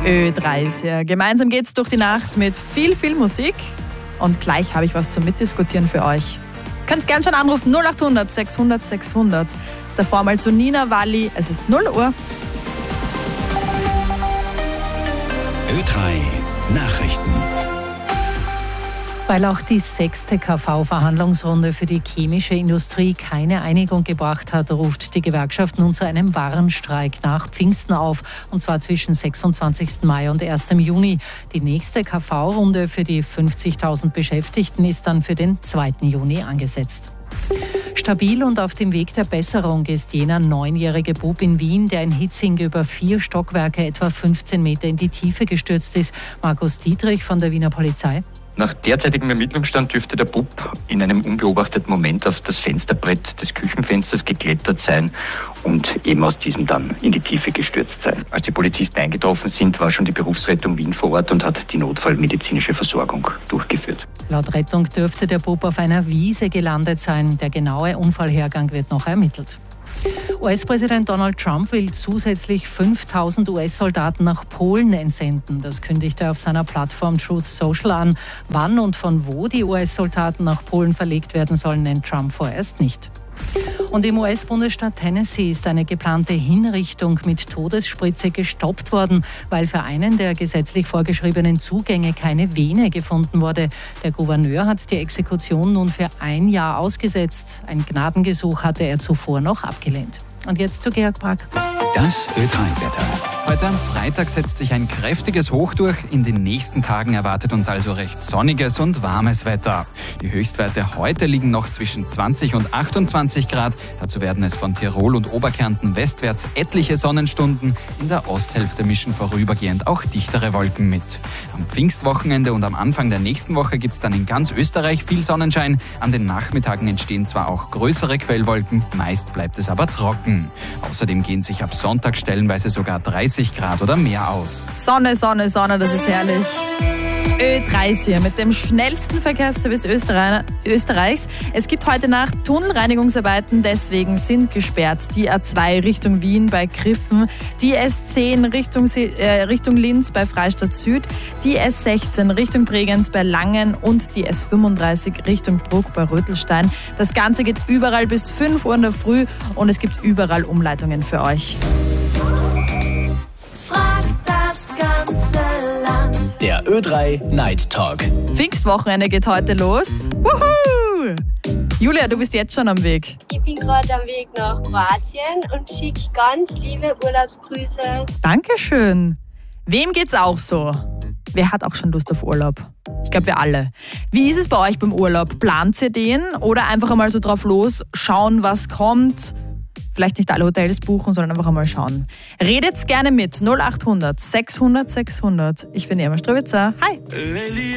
Ö3 ist hier. Gemeinsam geht's durch die Nacht mit viel Musik. Und gleich habe ich was zum Mitdiskutieren für euch. Könnt gerne schon anrufen, 0800 600 600. Davor mal zu Nina Walli. Es ist 0 Uhr. Ö3 Nachrichten. Weil auch die 6. KV-Verhandlungsrunde für die chemische Industrie keine Einigung gebracht hat, ruft die Gewerkschaft nun zu einem Warnstreik nach Pfingsten auf, und zwar zwischen 26. Mai und 1. Juni. Die nächste KV-Runde für die 50.000 Beschäftigten ist dann für den 2. Juni angesetzt. Stabil und auf dem Weg der Besserung ist jener 9-jährige Bub in Wien, der in Hitzing über 4 Stockwerke etwa 15 Meter in die Tiefe gestürzt ist. Markus Dietrich von der Wiener Polizei. Nach derzeitigem Ermittlungsstand dürfte der Bub in einem unbeobachteten Moment auf das Fensterbrett des Küchenfensters geklettert sein und eben aus diesem dann in die Tiefe gestürzt sein. Als die Polizisten eingetroffen sind, war schon die Berufsrettung Wien vor Ort und hat die notfallmedizinische Versorgung durchgeführt. Laut Rettung dürfte der Bub auf einer Wiese gelandet sein. Der genaue Unfallhergang wird noch ermittelt. US-Präsident Donald Trump will zusätzlich 5.000 US-Soldaten nach Polen entsenden. Das kündigte er auf seiner Plattform Truth Social an. Wann und von wo die US-Soldaten nach Polen verlegt werden sollen, nennt Trump vorerst nicht. Und im US-Bundesstaat Tennessee ist eine geplante Hinrichtung mit Todesspritze gestoppt worden, weil für einen der gesetzlich vorgeschriebenen Zugänge keine Vene gefunden wurde. Der Gouverneur hat die Exekution nun für 1 Jahr ausgesetzt. Ein Gnadengesuch hatte er zuvor noch abgelehnt. Und jetzt zu Georg Brack. Das Ö3-Wetter. Heute am Freitag setzt sich ein kräftiges Hoch durch. In den nächsten Tagen erwartet uns also recht sonniges und warmes Wetter. Die Höchstwerte heute liegen noch zwischen 20 und 28 Grad. Dazu werden es von Tirol und Oberkärnten westwärts etliche Sonnenstunden. In der Osthälfte mischen vorübergehend auch dichtere Wolken mit. Am Pfingstwochenende und am Anfang der nächsten Woche gibt es dann in ganz Österreich viel Sonnenschein. An den Nachmittagen entstehen zwar auch größere Quellwolken, meist bleibt es aber trocken. Außerdem gehen sich ab Sonntag stellenweise sogar 30 Grad oder mehr aus. Sonne, das ist herrlich. Ö3 hier mit dem schnellsten Verkehrsservice Österreichs. Es gibt heute Nacht Tunnelreinigungsarbeiten, deswegen sind gesperrt die A2 Richtung Wien bei Griffen, die S10 Richtung Linz bei Freistadt Süd, die S16 Richtung Bregenz bei Langen und die S35 Richtung Bruck bei Rötelstein. Das Ganze geht überall bis 5 Uhr in der Früh und es gibt überall Umleitungen für euch. Der Ö3 Night Talk. Pfingstwochenende geht heute los. Wuhu! Julia, du bist jetzt schon am Weg. Ich bin gerade am Weg nach Kroatien und schicke ganz liebe Urlaubsgrüße. Dankeschön. Wem geht's auch so? Wer hat auch schon Lust auf Urlaub? Ich glaube, wir alle. Wie ist es bei euch beim Urlaub? Plant ihr den oder einfach einmal so drauf los, schauen, was kommt? Vielleicht nicht alle Hotels buchen, sondern einfach einmal schauen. Redet's gerne mit 0800 600 600. Ich bin Emma Strewitzer. Hi!